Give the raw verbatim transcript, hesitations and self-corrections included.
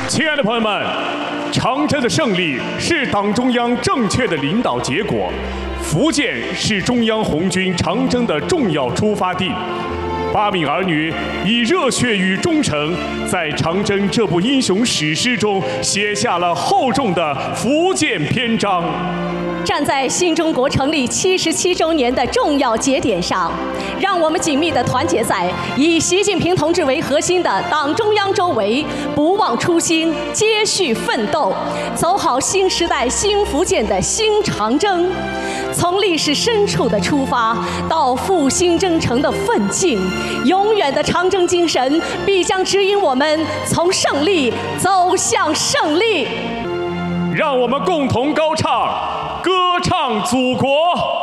亲爱的朋友们，长征的胜利是党中央正确的领导结果。福建是中央红军长征的重要出发地。八名儿女以热血与忠诚，在长征这部英雄史诗中写下了厚重的福建篇章。 站在新中国成立七十七周年的重要节点上，让我们紧密地团结在以习近平同志为核心的党中央周围，不忘初心，接续奋斗，走好新时代新福建的新长征。从历史深处的出发，到复兴征程的奋进，永远的长征精神必将指引我们从胜利走向胜利。 让我们共同高唱，歌唱祖国。